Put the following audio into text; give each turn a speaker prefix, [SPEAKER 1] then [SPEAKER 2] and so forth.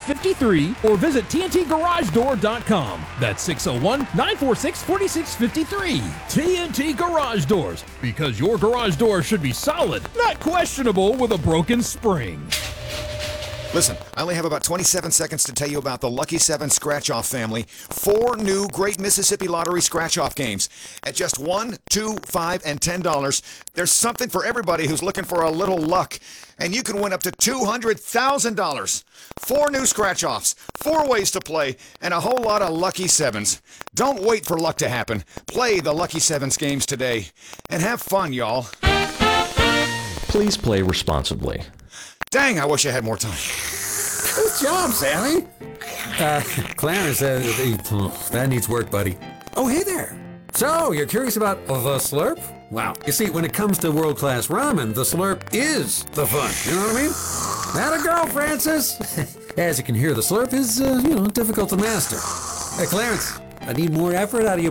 [SPEAKER 1] 4653 or visit TNTGarageDoor.com. That's 601-946-4653. TNT Garage Doors, because your garage door should be solid, not questionable with a broken spring.
[SPEAKER 2] Listen, I only have about 27 seconds to tell you about the Lucky 7 Scratch-Off family. 4 new Great Mississippi Lottery Scratch-Off games. At just $1, $2, $5, and $10, there's something for everybody who's looking for a little luck. And you can win up to $200,000. 4 new Scratch-Offs, 4 ways to play, and a whole lot of Lucky 7s. Don't wait for luck to happen. Play the Lucky 7s games today. And have fun, y'all.
[SPEAKER 3] Please play responsibly.
[SPEAKER 2] Dang, I wish I had more time.
[SPEAKER 4] Good job, Sammy. Clarence, that needs work, buddy. Oh, hey there. So, you're curious about the Slurp? Wow. You see, when it comes to world-class ramen, the Slurp is the fun. You know what I mean? Atta girl, Francis. As you can hear, the Slurp is, difficult to master. Hey, Clarence, I need more effort out of you.